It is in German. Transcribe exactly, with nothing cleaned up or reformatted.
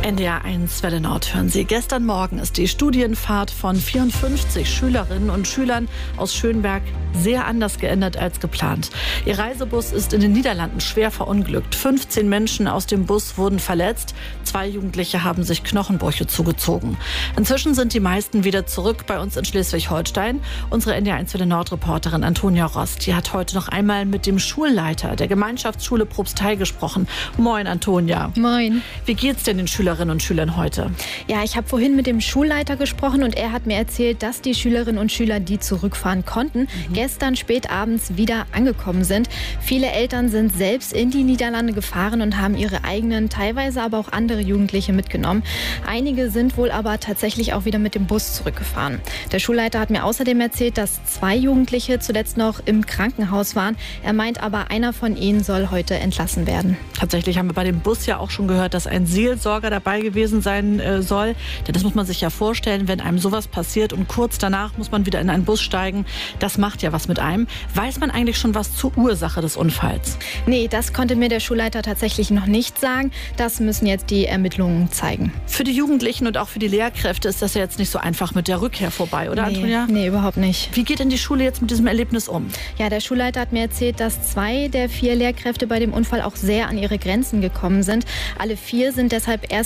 N D R eins Welle Nord hören Sie. Gestern Morgen ist die Studienfahrt von vierundfünfzig Schülerinnen und Schülern aus Schönberg sehr anders geendet als geplant. Ihr Reisebus ist in den Niederlanden schwer verunglückt. fünfzehn Menschen aus dem Bus wurden verletzt. Zwei Jugendliche haben sich Knochenbrüche zugezogen. Inzwischen sind die meisten wieder zurück bei uns in Schleswig-Holstein. Unsere N D R eins Welle Nord-Reporterin Antonia Rost, die hat heute noch einmal mit dem Schulleiter der Gemeinschaftsschule Probstheil gesprochen. Moin, Antonia. Moin. Wie geht's denn den Schülerinnen und Schülern heute? Ja, ich habe vorhin mit dem Schulleiter gesprochen und er hat mir erzählt, dass die Schülerinnen und Schüler, die zurückfahren konnten, mhm. gestern spät abends wieder angekommen sind. Viele Eltern sind selbst in die Niederlande gefahren und haben ihre eigenen, teilweise aber auch andere Jugendliche mitgenommen. Einige sind wohl aber tatsächlich auch wieder mit dem Bus zurückgefahren. Der Schulleiter hat mir außerdem erzählt, dass zwei Jugendliche zuletzt noch im Krankenhaus waren. Er meint aber, einer von ihnen soll heute entlassen werden. Tatsächlich haben wir bei dem Bus ja auch schon gehört, dass ein Seelsorger dabei gewesen sein äh, soll. Denn das muss man sich ja vorstellen, wenn einem sowas passiert und kurz danach muss man wieder in einen Bus steigen. Das macht ja was mit einem. Weiß man eigentlich schon was zur Ursache des Unfalls? Nee, das konnte mir der Schulleiter tatsächlich noch nicht sagen. Das müssen jetzt die Ermittlungen zeigen. Für die Jugendlichen und auch für die Lehrkräfte ist das ja jetzt nicht so einfach mit der Rückkehr vorbei, oder nee, Antonia? Nee, überhaupt nicht. Wie geht denn die Schule jetzt mit diesem Erlebnis um? Ja, der Schulleiter hat mir erzählt, dass zwei der vier Lehrkräfte bei dem Unfall auch sehr an ihre Grenzen gekommen sind. Alle vier sind deshalb erst